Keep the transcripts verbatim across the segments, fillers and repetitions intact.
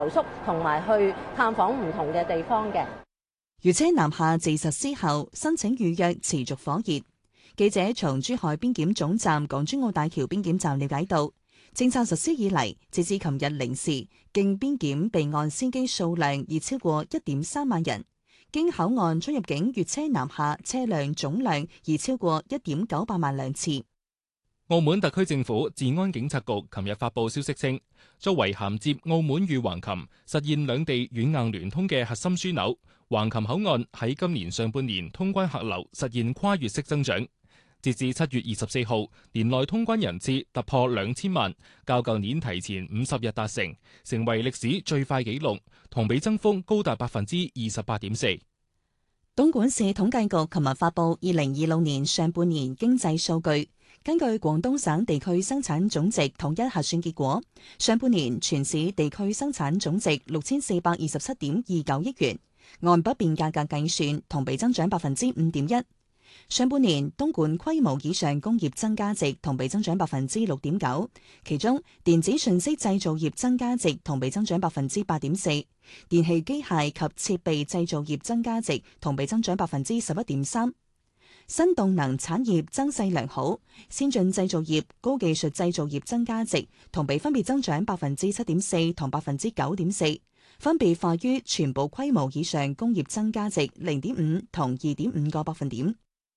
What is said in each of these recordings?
留宿同埋去探訪唔同嘅地方嘅。 粵車南下自實施後，申請預約持續火熱。記者從珠海邊檢總站港珠澳大橋邊檢站了解到，政策實施以嚟，截至琴日零時，經邊檢備案司機數量已超過一點三萬人，經口岸出入境粵車南下車輛總量已超過一點九八萬輛次。 澳門特區政府治安警察局琴日發布消息稱，作為銜接澳門與橫琴，實現兩地軟硬聯通嘅核心樞紐，橫琴口岸喺今年上半年通關客流實現跨越式增長。截至七月二十四號，年內通關人次突破兩千萬，較舊年提前五十日達成，成為歷史最快紀錄，同比增幅高達百分之二十八點四。 東莞市統計局琴日發布二零二六年上半年經濟數據。根據廣東省地區生產總值統一核算結果，上半年全市地區生產總值六千四百二十七點二九億元，按不變價格計算，同比增長百分之五點一。上半年東莞規模以上工業增加值同比增長百分之六點九，其中電子信息製造業增加值同比增長百分之八點四，電氣機械及設備製造業增加值同比增長百分之十一點三。新動能產業增勢良好，先進製造業、高技術製造業增加值同比分別增長百分之七點四同百分之九點四，分別快於全部規模以上工業增加值零點五同二點五個百分點。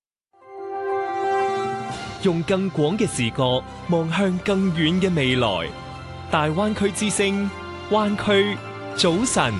用更廣嘅視角望向更遠嘅未來，大灣區之聲，灣區早晨。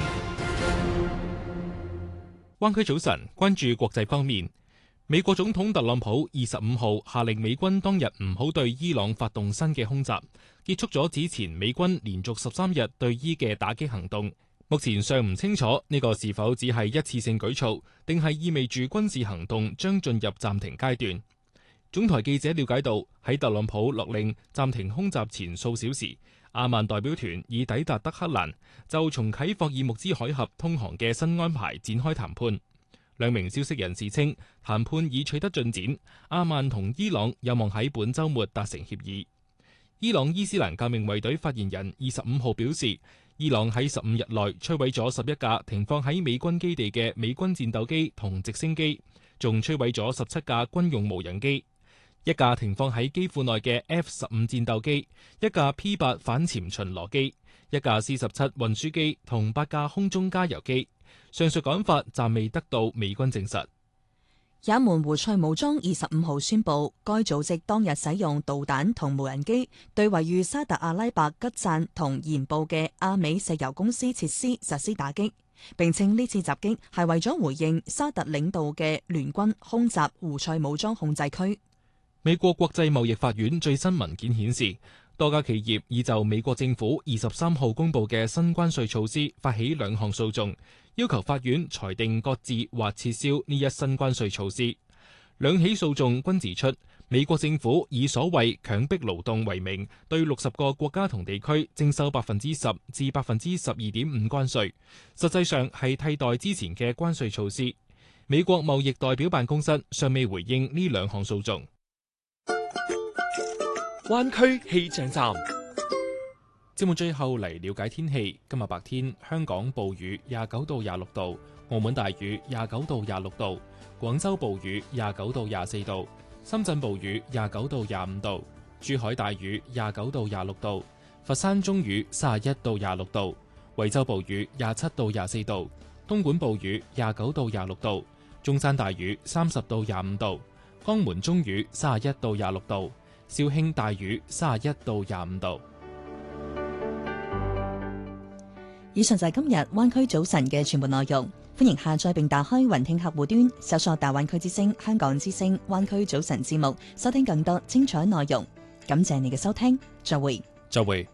灣區早晨，關注國際方面。美國總統特朗普二十五號下令美軍當日唔好對伊朗發動新嘅空襲，結束咗此前美軍連續十三日對伊嘅打擊行動。目前尚唔清楚呢個是否只係一次性舉措，定係意味住軍事行動將進入暫停階段。總台記者了解到，喺特朗普落令暫停空襲前數小時，阿曼代表團已抵達德黑蘭，就重啟霍爾木茲海峽通航嘅新安排展開談判。兩名消息人士稱，談判已取得進展，阿曼同伊朗有望喺本週末達成協議。伊朗伊斯蘭革命衛隊發言人二十五號表示，伊朗喺十五日內摧毀咗十一架停放喺美軍基地嘅美軍戰鬥機同直升機，仲摧毀咗十七架軍用無人機，一架停放喺機庫內嘅 F 十五戰鬥機，一架 P 八反潛巡邏機，一架 C 十七運輸機同八架空中加油機。上述講法暫未得到美軍證實。 也門胡塞武裝二十五號宣布，該組織當日使用導彈同無人機對位於沙特阿拉伯吉贊同鹽布嘅阿美石油公司設施實施打擊，並稱呢次襲擊係為咗回應沙特領導嘅聯軍空襲胡塞武裝控制區。 美國國際貿易法院最新文件顯示，多家企業已就美國政府二十三號公布嘅新關稅措施發起兩項訴訟，要求法院裁定擱置或撤銷呢一新關稅措施。兩起訴訟均指出，美國政府以所謂強迫勞動為名，對六十個國家同地區徵收百分之十至百分之十二點五關稅，實際上係替代之前嘅關稅措施。美國貿易代表辦公室尚未回應呢兩項訴訟。 灣區氣象站節目最後嚟了解天氣。今日白天香港暴雨廿九到廿六度，澳門大雨廿九到廿六度，廣州暴雨廿九到廿四度，深圳暴雨廿九到廿五度，珠海大雨廿九到廿六度，佛山中雨三十一到廿六度，惠州暴雨廿七到廿四度，東莞暴雨廿九到廿六度，中山大雨三十到廿五度，江門中雨三十一到廿六度，肇慶大雨三十一到廿五度。 以上就係今日灣區早晨嘅全部內容。歡迎下載並打開雲聽客戶端，搜索大灣區之聲、香港之聲、灣區早晨節目，收聽更多精彩內容。感謝你嘅收聽，再會。 再會。